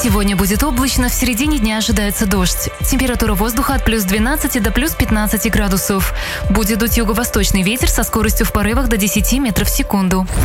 Сегодня будет облачно, в середине дня ожидается дождь. Температура воздуха от плюс 12 до плюс 15 градусов. Будет дуть юго-восточный ветер со скоростью в порывах до 10 метров в секунду.